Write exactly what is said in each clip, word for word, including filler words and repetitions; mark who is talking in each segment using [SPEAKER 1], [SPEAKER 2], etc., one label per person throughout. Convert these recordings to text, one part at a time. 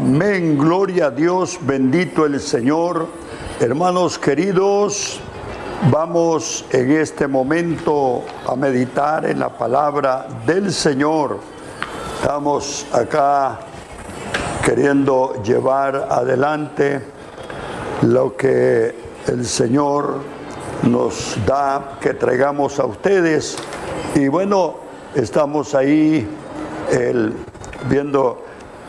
[SPEAKER 1] Amén, gloria a Dios, bendito el Señor. Hermanos queridos, vamos en este momento a meditar en la palabra del Señor. Estamos acá queriendo llevar adelante lo que el Señor nos da, que traigamos a ustedes. Y bueno, estamos ahí el, viendo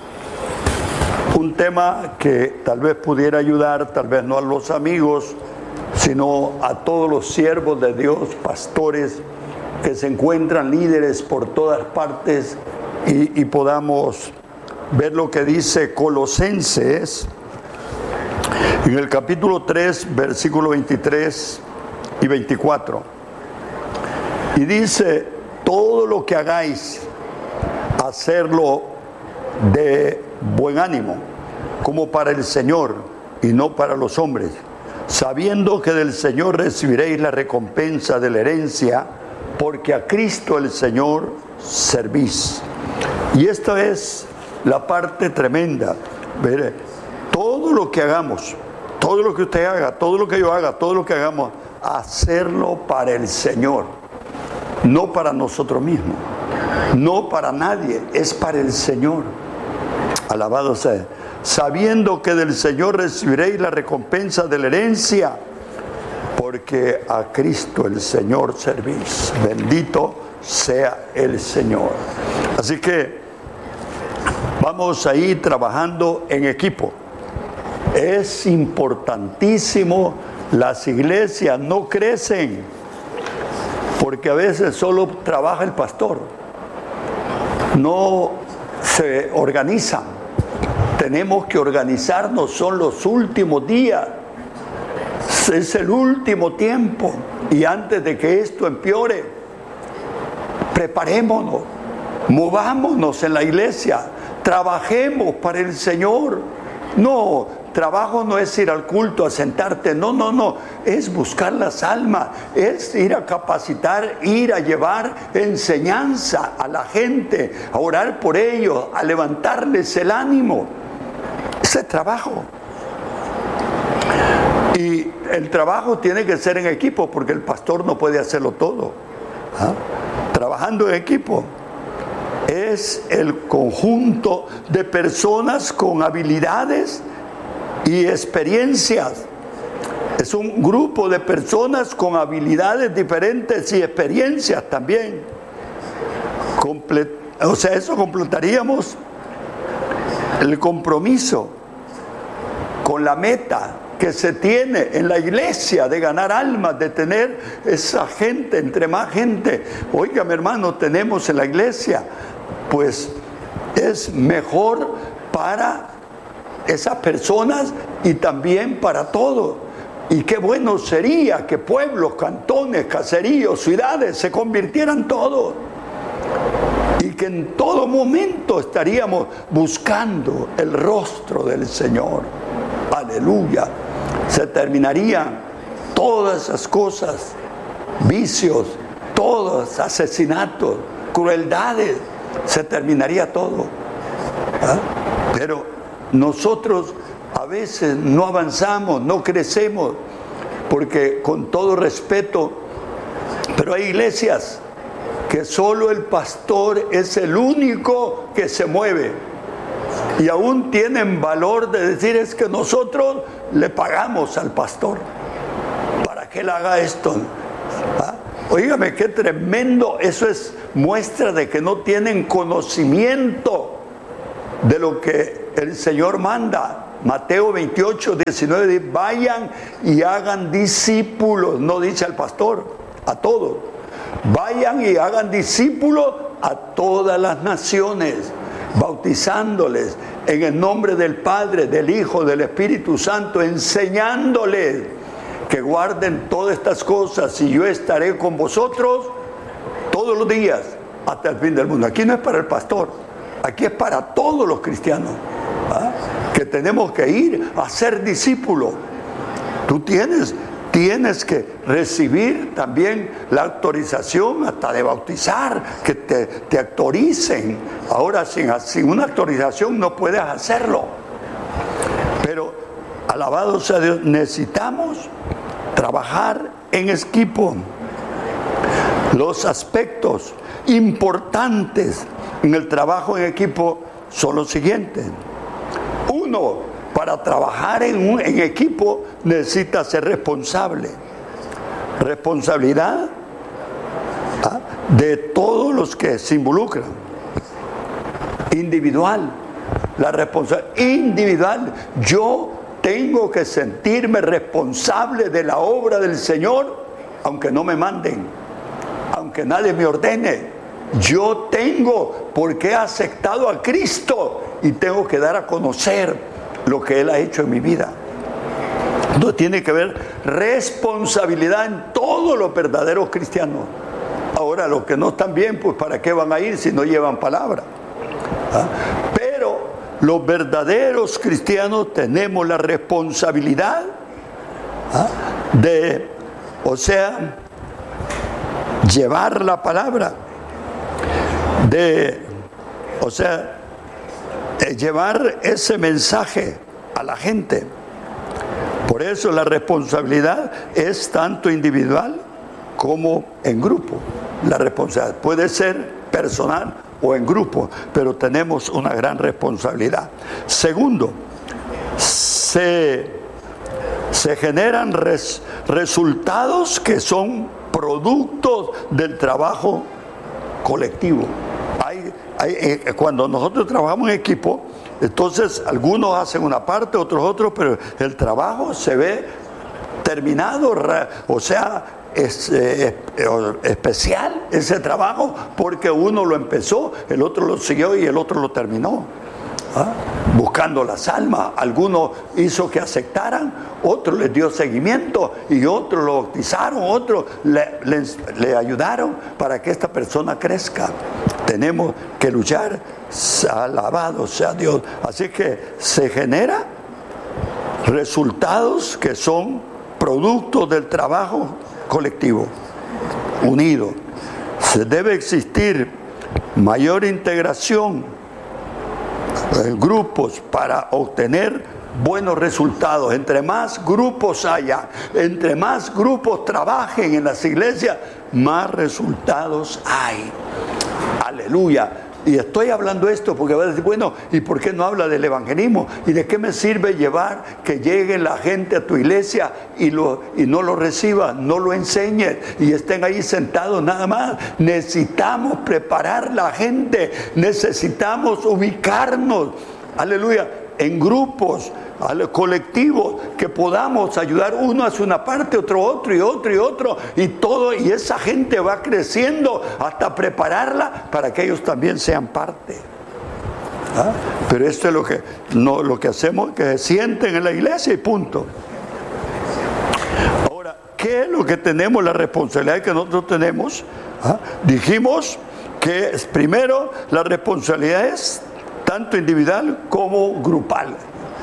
[SPEAKER 1] un tema que tal vez pudiera ayudar, tal vez no a los amigos, sino a todos los siervos de Dios, pastores que se encuentran líderes por todas partes y, y podamos ver lo que dice Colosenses en el capítulo tres, versículo veintitrés y veinticuatro. Y dice: todo lo que hagáis, hacerlo de buen ánimo, como para el Señor y no para los hombres, sabiendo que del Señor recibiréis la recompensa de la herencia, porque a Cristo el Señor servís. Y esta es la parte tremenda. Veré, todo lo que hagamos, todo lo que usted haga, todo lo que yo haga, todo lo que hagamos, hacerlo para el Señor, no para nosotros mismos, no para nadie, es para el Señor. Alabado sea. Sabiendo que del Señor recibiréis la recompensa de la herencia, porque a Cristo el Señor servís. Bendito sea el Señor. Así que vamos a ir trabajando en equipo. Es importantísimo. Las iglesias no crecen porque a veces solo trabaja el pastor, no se organizan. Tenemos que organizarnos, son los últimos días, es el último tiempo, y antes de que esto empeore, preparémonos, movámonos en la iglesia, trabajemos para el Señor. No, trabajo no es ir al culto a sentarte, no, no, no, es buscar las almas, es ir a capacitar, ir a llevar enseñanza a la gente, a orar por ellos, a levantarles el ánimo. Ese trabajo. Y el trabajo tiene que ser en equipo, porque el pastor no puede hacerlo todo. ¿Ah? Trabajando en equipo es el conjunto de personas con habilidades y experiencias. Es un grupo de personas con habilidades diferentes y experiencias también. Comple- o sea, eso completaríamos el compromiso con la meta que se tiene en la iglesia de ganar almas, de tener esa gente, entre más gente, oiga mi hermano, tenemos en la iglesia, pues es mejor para esas personas y también para todos. Y qué bueno sería que pueblos, cantones, caseríos, ciudades se convirtieran todos, y que en todo momento estaríamos buscando el rostro del Señor. Aleluya. Se terminarían todas esas cosas, vicios, todos asesinatos, crueldades, se terminaría todo. ¿Ah? Pero nosotros a veces no avanzamos, no crecemos, porque con todo respeto, pero hay iglesias que solo el pastor es el único que se mueve, y aún tienen valor de decir: es que nosotros le pagamos al pastor para que él haga esto. ¿Ah? Oígame, qué tremendo. Eso es muestra de que no tienen conocimiento de lo que el Señor manda. Mateo veintiocho, diecinueve dice: vayan y hagan discípulos, no dice al pastor, a todos. Vayan y hagan discípulos a todas las naciones, bautizándoles en el nombre del Padre, del Hijo, del Espíritu Santo, enseñándoles que guarden todas estas cosas, y yo estaré con vosotros todos los días hasta el fin del mundo. Aquí no es para el pastor, aquí es para todos los cristianos, ¿ah? Que tenemos que ir a ser discípulos. Tú tienes Tienes que recibir también la autorización hasta de bautizar, que te, te autoricen. Ahora sin, sin una autorización no puedes hacerlo. Pero, alabado sea Dios, necesitamos trabajar en equipo. Los aspectos importantes en el trabajo en equipo son los siguientes. Uno, para trabajar en, un, en equipo necesita ser responsable. Responsabilidad ¿ah? de todos los que se involucran. Individual. La responsabilidad individual. Yo tengo que sentirme responsable de la obra del Señor, aunque no me manden, aunque nadie me ordene. Yo tengo, porque he aceptado a Cristo y tengo que dar a conocer lo que Él ha hecho en mi vida. No tiene que haber responsabilidad en todos los verdaderos cristianos. Ahora, los que no están bien, pues ¿para qué van a ir si no llevan palabra? ¿Ah? Pero los verdaderos cristianos tenemos la responsabilidad ¿ah? de, o sea, llevar la palabra, de, o sea, de llevar ese mensaje a la gente. Por eso la responsabilidad es tanto individual como en grupo. La responsabilidad puede ser personal o en grupo, pero tenemos una gran responsabilidad. Segundo, se, se generan res, resultados que son productos del trabajo colectivo. Hay, hay, eh, cuando nosotros trabajamos en equipo, entonces algunos hacen una parte, otros otros, pero el trabajo se ve terminado, o sea, es eh, especial ese trabajo porque uno lo empezó, el otro lo siguió y el otro lo terminó. ¿Ah? Buscando las almas, algunos hizo que aceptaran, otros les dio seguimiento y otros lo bautizaron, otros le, le, le ayudaron para que esta persona crezca. Tenemos que luchar, alabado sea Dios. Así que se genera resultados que son productos del trabajo colectivo, unido. Se debe existir mayor integración en grupos para obtener buenos resultados. Entre más grupos haya, entre más grupos trabajen en las iglesias, más resultados hay. Aleluya. Y estoy hablando esto porque va a decir, bueno, ¿y por qué no habla del evangelismo? ¿Y de qué me sirve llevar que llegue la gente a tu iglesia y, lo, y no lo reciba, no lo enseñe y estén ahí sentados nada más? Necesitamos preparar la gente, necesitamos ubicarnos, aleluya, en grupos, colectivos, que podamos ayudar, uno hace una parte, otro otro y otro y otro y todo, y esa gente va creciendo hasta prepararla para que ellos también sean parte. ¿Ah? Pero esto es lo que no lo que hacemos, que se sienten en la iglesia y punto. Ahora, ¿qué es lo que tenemos, la responsabilidad que nosotros tenemos? ¿Ah? Dijimos que primero la responsabilidad es tanto individual como grupal,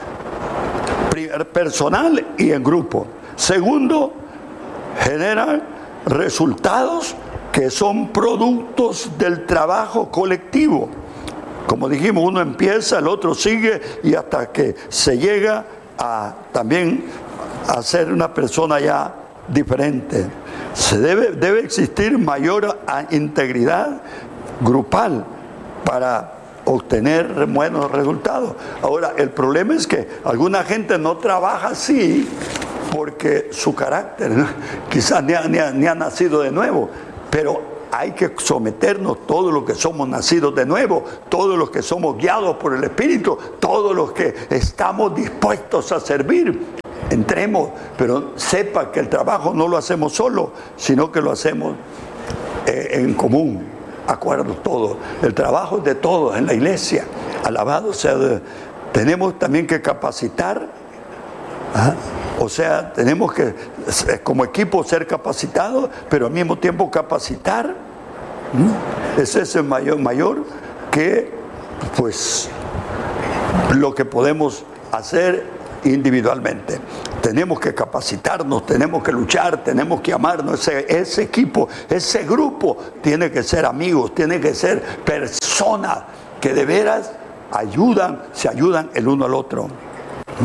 [SPEAKER 1] personal y en grupo. Segundo, generan resultados que son productos del trabajo colectivo. Como dijimos, uno empieza, el otro sigue y hasta que se llega a también a ser una persona ya diferente. Se debe, debe existir mayor integridad grupal para obtener buenos resultados. Ahora, el problema es que alguna gente no trabaja así porque su carácter, ¿no? Quizás ni ha, ni, ha, ni ha nacido de nuevo, pero hay que someternos todos los que somos nacidos de nuevo, todos los que somos guiados por el Espíritu, todos los que estamos dispuestos a servir. Entremos, pero sepa que el trabajo no lo hacemos solo, sino que lo hacemos eh, en común. Acuerdos todos, el trabajo es de todos en la iglesia, alabado sea Dios. Tenemos también que capacitar, ¿ah? O sea, tenemos que como equipo ser capacitados, pero al mismo tiempo capacitar. ¿Mm? Ese es el mayor, mayor que pues lo que podemos hacer individualmente. Tenemos que capacitarnos, tenemos que luchar, tenemos que amarnos. Ese, ese equipo, ese grupo tiene que ser amigos, tiene que ser personas que de veras ayudan, se ayudan el uno al otro. ¿Mm?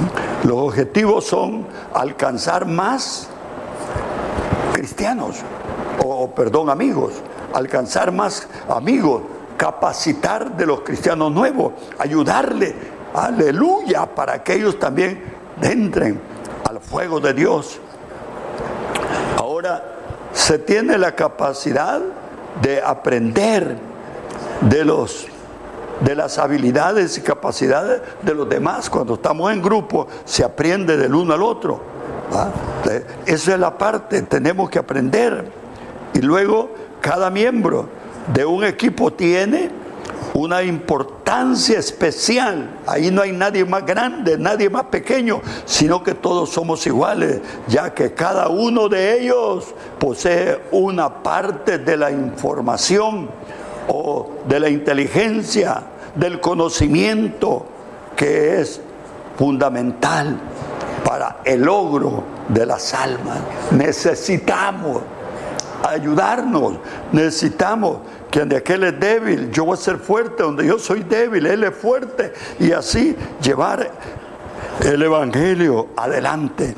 [SPEAKER 1] Los objetivos son alcanzar más cristianos, o perdón, amigos, alcanzar más amigos, capacitar de los cristianos nuevos, ayudarle, aleluya, para que ellos también entren al fuego de Dios. Ahora, se tiene la capacidad de aprender de los de las habilidades y capacidades de los demás. Cuando estamos en grupo, se aprende del uno al otro. ¿Ah? Esa es la parte, tenemos que aprender. Y luego, cada miembro de un equipo tiene una importancia especial. Ahí no hay nadie más grande, nadie más pequeño, sino que todos somos iguales, ya que cada uno de ellos posee una parte de la información o de la inteligencia, del conocimiento, que es fundamental para el logro de las almas. Necesitamos ayudarnos, necesitamos que donde aquel es débil, yo voy a ser fuerte, donde yo soy débil, él es fuerte, y así llevar el evangelio adelante.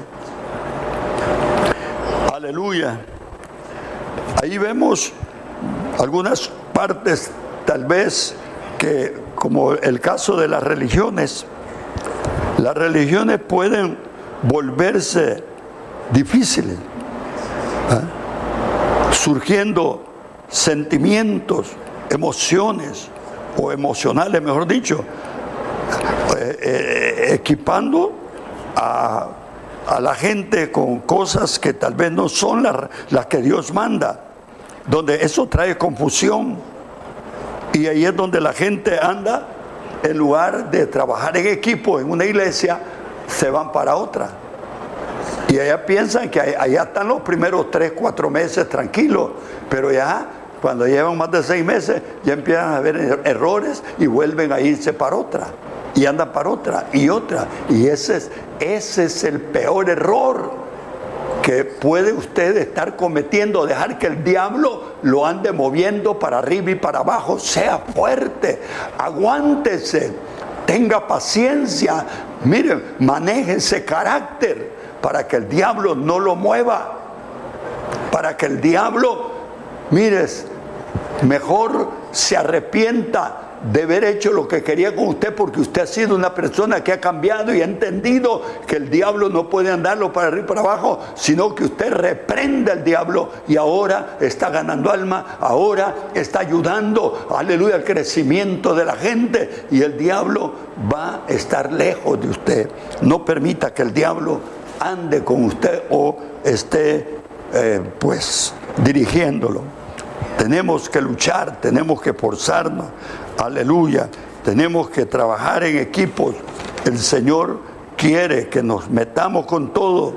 [SPEAKER 1] Aleluya. Ahí vemos algunas partes, tal vez, que como el caso de las religiones, las religiones pueden volverse difíciles, ¿eh? surgiendo sentimientos, emociones, o emocionales, mejor dicho, eh, eh, equipando a, a la gente con cosas que tal vez no son las, las que Dios manda, donde eso trae confusión. Y ahí es donde la gente anda, en lugar de trabajar en equipo en una iglesia, se van para otra. Y allá piensan que allá están los primeros tres, cuatro meses tranquilos, pero ya cuando llevan más de seis meses, ya empiezan a haber errores y vuelven a irse para otra. Y andan para otra y otra. Y ese es, ese es el peor error que puede usted estar cometiendo, dejar que el diablo lo ande moviendo para arriba y para abajo. Sea fuerte, aguántese, tenga paciencia, mire, maneje ese carácter para que el diablo no lo mueva, para que el diablo, mires, mejor se arrepienta de haber hecho lo que quería con usted, porque usted ha sido una persona que ha cambiado y ha entendido que el diablo no puede andarlo para arriba y para abajo, sino que usted reprende al diablo y ahora está ganando alma, ahora está ayudando, aleluya, al crecimiento de la gente, y el diablo va a estar lejos de usted. No permita que el diablo ande con usted o esté eh, pues dirigiéndolo. Tenemos que luchar, tenemos que esforzarnos, aleluya, tenemos que trabajar en equipos. El Señor quiere que nos metamos con todo.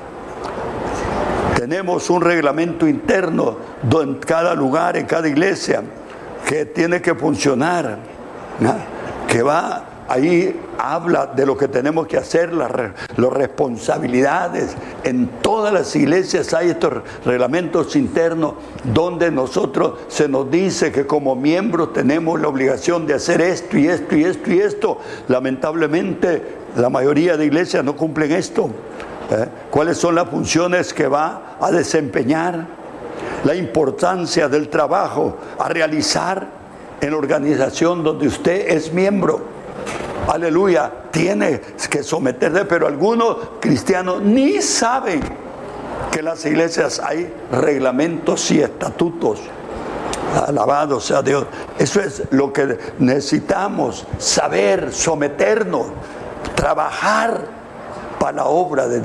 [SPEAKER 1] Tenemos un reglamento interno en cada lugar, en cada iglesia, que tiene que funcionar, ¿no? Que va, ahí habla de lo que tenemos que hacer, las, las responsabilidades. En todas las iglesias hay estos reglamentos internos donde nosotros se nos dice que como miembros tenemos la obligación de hacer esto y esto y esto y esto. Lamentablemente la mayoría de iglesias no cumplen esto. ¿Eh? ¿Cuáles son las funciones que va a desempeñar? La importancia del trabajo a realizar en la organización donde usted es miembro. Aleluya, tiene que someterse, pero algunos cristianos ni saben que en las iglesias hay reglamentos y estatutos. Alabado sea Dios. Eso es lo que necesitamos, saber, someternos, trabajar para la obra de Dios.